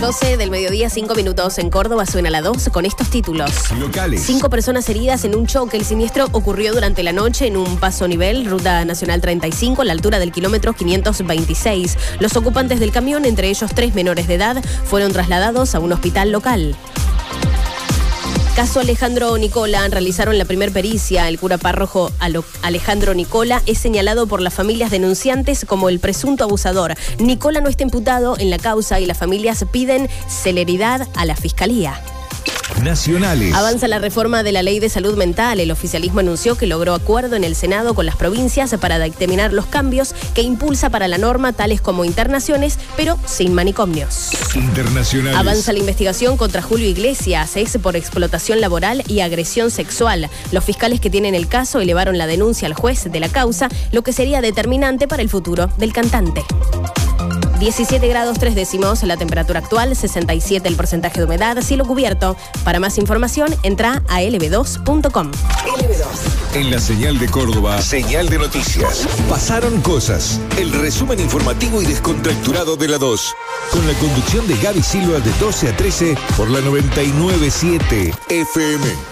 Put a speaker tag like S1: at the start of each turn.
S1: 12 del mediodía, 5 minutos en Córdoba, suena la 2 con estos títulos.
S2: Locales.
S1: 5 personas heridas en un choque. El siniestro ocurrió durante la noche en un paso nivel, Ruta Nacional 35, a la altura del kilómetro 526. Los ocupantes del camión, entre ellos 3 menores de edad, fueron trasladados a un hospital local. Caso Alejandro Nicola, realizaron la primer pericia. El cura párroco Alejandro Nicola es señalado por las familias denunciantes como el presunto abusador. Nicola no está imputado en la causa y las familias piden celeridad a la fiscalía.
S2: Nacionales.
S1: Avanza la reforma de la ley de salud mental. El oficialismo anunció que logró acuerdo en el Senado con las provincias para determinar los cambios que impulsa para la norma, tales como internaciones, pero sin manicomios.
S2: Internacionales.
S1: Avanza la investigación contra Julio Iglesias, ex por explotación laboral y agresión sexual. Los fiscales que tienen el caso elevaron la denuncia al juez de la causa, lo que sería determinante para el futuro del cantante. 17 grados 3 décimos, la temperatura actual, 67 el porcentaje de humedad, cielo cubierto. Para más información, entra a lb2.com.
S2: LB2. En la señal de Córdoba, señal de noticias. Pasaron cosas. El resumen informativo y descontracturado de la 2. Con la conducción de Gaby Silva de 12 a 13 por la 99.7 FM.